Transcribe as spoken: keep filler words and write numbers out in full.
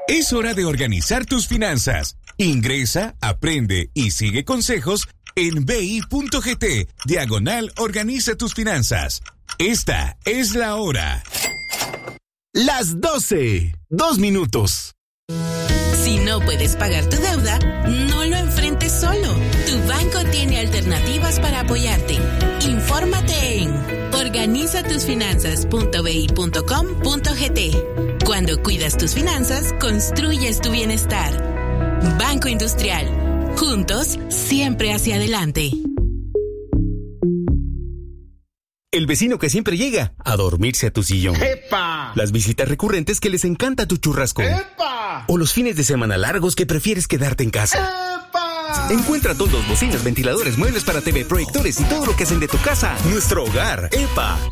Es hora de organizar tus finanzas. Ingresa, aprende y sigue consejos en bi.gt, diagonal Organiza tus finanzas. Esta es la hora. Las doce, dos minutos. Si no puedes pagar tu deuda, no lo enfrentes solo. Tu banco tiene alternativas para apoyarte. Infórmate en organiza tus finanzas punto b i punto com punto g t. Cuando cuidas tus finanzas, construyes tu bienestar. Banco Industrial. Juntos, siempre hacia adelante. El vecino que siempre llega a dormirse a tu sillón. ¡Epa! Las visitas recurrentes que les encanta tu churrasco. ¡Epa! O los fines de semana largos que prefieres quedarte en casa. ¡Epa! Encuentra todos, bocinas, ventiladores, muebles para T V, proyectores y todo lo que hacen de tu casa nuestro hogar. ¡Epa!